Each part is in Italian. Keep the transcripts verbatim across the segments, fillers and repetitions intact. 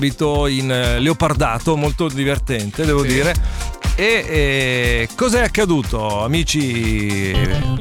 abito in eh, leopardato, molto divertente, devo Sì. dire. E eh, cos'è accaduto, amici,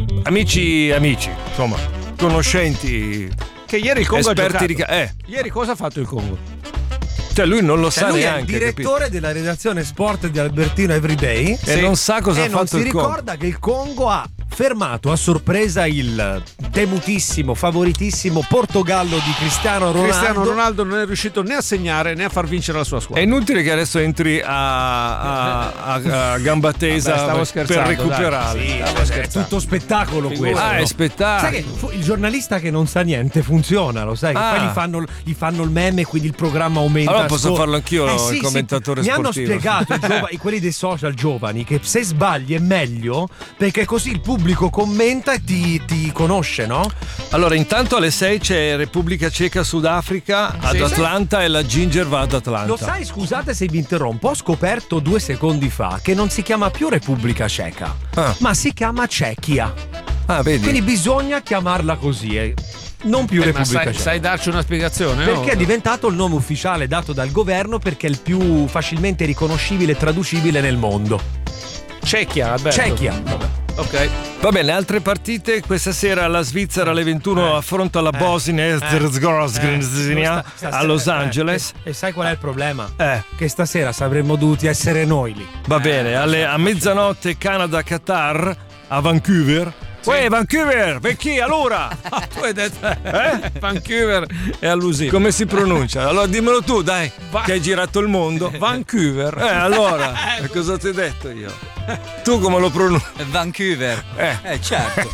amici, amici, insomma, conoscenti, Che ieri il Congo ha esperti di giocato. ca- eh, Ieri cosa ha fatto il Congo? cioè lui non lo Cioè, sa lui è il neanche, direttore capito? della redazione sport di Albertino Everyday E non sa cosa e ha non fatto si il Congo. ricorda che il Congo ha fermato a sorpresa il temutissimo, favoritissimo Portogallo di Cristiano Ronaldo. Cristiano Ronaldo non è riuscito né a segnare né a far vincere la sua È squadra. inutile che adesso entri a, a, a- a gamba tesa Vabbè, stavo per scherzando, recuperarli. Sì, Stavo è scherzando. tutto spettacolo questo. Ah, è no? spettacolo. Sai che fu- il giornalista che non sa niente funziona, lo sai? Che Ah. poi gli fanno, gli fanno il meme, quindi il programma aumenta. Allora posso sco- farlo anch'io, Eh, il sì, sì. commentatore Mi hanno sportivo. spiegato i giova- i- quelli dei social giovani che se sbagli è meglio perché così il pubblico commenta e ti, ti conosce, no? Allora, intanto alle sei c'è Repubblica Ceca Sudafrica ad Sì. Atlanta e la Ginger va ad Atlanta. Lo sai, scusate se vi interrompo, ho scoperto due secondi fa che non si chiama più Repubblica Ceca, Ah. ma si chiama Cechia. Ah, vedi? Quindi bisogna chiamarla così, eh. non più Eh, ma Repubblica sai, Ceca. sai darci una spiegazione? Perché o- è diventato il nome ufficiale dato dal governo perché è il più facilmente riconoscibile e traducibile nel mondo. Cechia, Alberto. Cechia. Ok. Va bene, altre partite. Questa sera la Svizzera alle ventuno affronta la Bosnia e Herzegovina a Los Angeles. E sai qual è il problema? Eh, Che stasera saremmo dovuti essere noi lì. va bene, alle- a mezzanotte Canada-Qatar a Vancouver. Uè, Vancouver, perché allora? Tu hai detto eh? Vancouver e allusivo. Come si pronuncia? Allora dimmelo tu, dai, Va- che hai girato il mondo. Vancouver. Eh, allora, cosa ti ho detto io? Tu come lo pronunci? Vancouver. Eh. Eh, certo.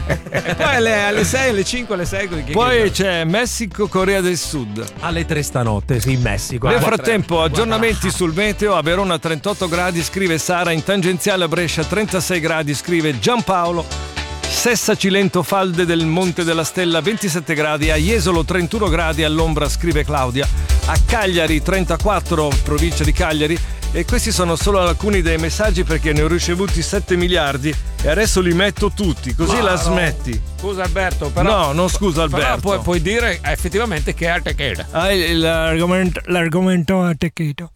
E poi alle, alle sei, alle cinque, alle sei. Che Poi c'è Messico-Corea del Sud. Alle tre stanotte, sì, in Messico. Nel Eh, frattempo, aggiornamenti sul meteo. A Verona trentotto gradi, scrive Sara. In tangenziale a Brescia trentasei gradi, scrive Giampaolo. Sessa Cilento Falde del Monte della Stella ventisette gradi, a Jesolo trentuno gradi all'ombra, scrive Claudia. A Cagliari trentaquattro, provincia di Cagliari. E questi sono solo alcuni dei messaggi perché ne ho ricevuti sette miliardi e adesso li metto tutti, così la smetti. Scusa Alberto, però. No, non scusa Però Alberto. puoi, puoi dire effettivamente che è Artecheda. Ah, il- l'argomento, l'argomento attecchito.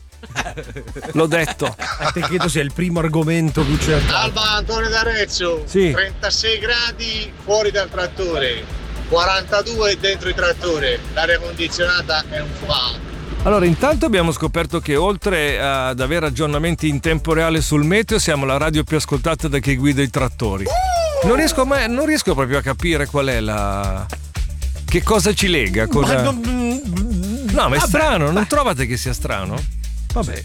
L'ho detto. A te credo sia il primo argomento che c'è. Alba Antonio d'Arezzo, Sì. trentasei gradi fuori dal trattore, quarantadue dentro il trattore, l'aria condizionata è un fuoco. Allora, intanto abbiamo scoperto che oltre ad avere aggiornamenti in tempo reale sul meteo, siamo la radio più ascoltata da chi guida i trattori. Non riesco, mai, non riesco proprio a capire qual è la. Che cosa ci lega? Con... Ma non- No, ma è Vabbè, strano, non trovate che sia strano? Vabbè,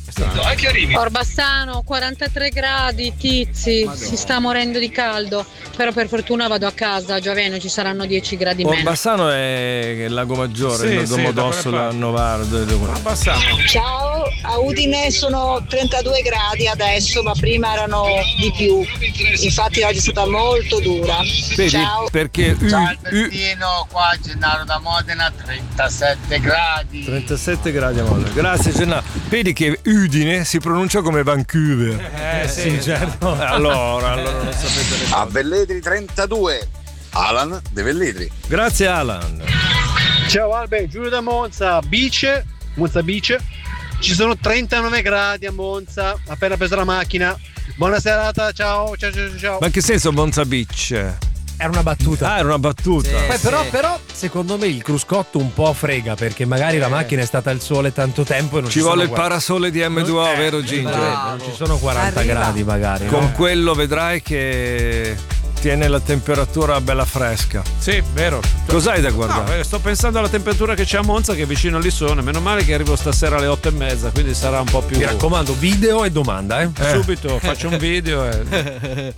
Orbassano, quarantatré gradi, tizi, si sta morendo di caldo, però per fortuna vado a casa, a Gioveno ci saranno dieci gradi meno. Orbassano è il lago maggiore, Sì, il sì, Domodossola, da quelle Novara. dove- dove- Abbassiamo. Ciao, a Udine sono trentadue gradi adesso, ma prima erano di più. Infatti oggi è stata molto dura. Vedi? Ciao. Perché U, Ciao U, Albertino, qua Gennaro da Modena, trentasette gradi. trentasette gradi a Modena. Grazie Gennaro. Vedi che Udine si pronuncia come Vancouver. Eh sì, certo. Eh, Allora, allora non sapete le A cose. Velletri trentadue, Alan De Velletri. Grazie Alan. Ciao Albe, Giulio da Monza, Bice, Monza Bice. Ci sono trentanove gradi a Monza, appena preso la macchina. Buona serata, ciao, ciao, ciao, ciao. Ma in che senso Monza Beach? Era una battuta. Ah, era una battuta. Sì. Poi però, però, secondo me il cruscotto un po' frega perché magari la macchina è stata al sole tanto tempo e non Ci ci vuole il sono qua- parasole di M due O, Eh, vero Ginger? bravo. Non ci sono quaranta Arriva. gradi magari. Con no? quello vedrai che tiene la temperatura bella fresca. Sì, vero. Cos'hai da No, guardare? eh, sto pensando alla temperatura che c'è a Monza, che è vicino all'Issone. Meno male che arrivo stasera alle otto e mezza, quindi sarà un po' più. Mi raccomando, video e domanda, eh. Subito faccio un video e